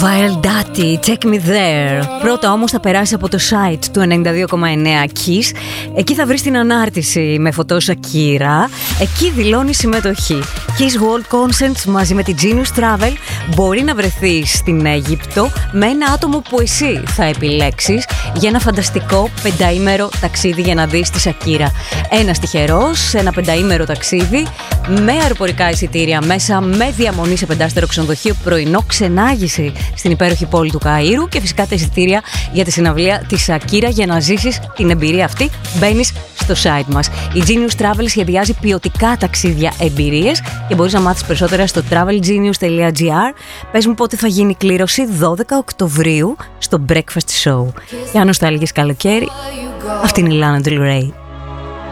Daddy, Take Me There. Πρώτα όμως θα περάσει από το site του 92,9 Kiss. Εκεί θα βρεις την ανάρτηση με φωτό Shakira. Εκεί δηλώνει συμμετοχή. Kiss World Concerts μαζί με τη Genius Travel. Μπορεί να βρεθείς στην Αίγυπτο με ένα άτομο που εσύ θα επιλέξεις για ένα φανταστικό πενταήμερο ταξίδι για να δεις τη Shakira. Ένας τυχερός σε ένα πενταήμερο ταξίδι με αεροπορικά εισιτήρια μέσα, με διαμονή σε πεντάστερο ξενοδοχείο, πρωινό, ξενάγηση στην υπέροχη πόλη του Καΐρου και φυσικά τα εισιτήρια για τη συναυλία της Shakira. Για να ζήσεις την εμπειρία αυτή μπαίνεις στο site μας. Η Genius Travel σχεδιάζει ποιοτικά ταξίδια, εμπειρίες και μπορείς να μάθεις περισσότερα στο travelgenius.gr. Πες μου πότε θα γίνει η κλήρωση. 12 Οκτωβρίου στο Breakfast Show. Και αν νοσταλγείς καλοκαίρι, αυτή είναι η Lana Del Rey.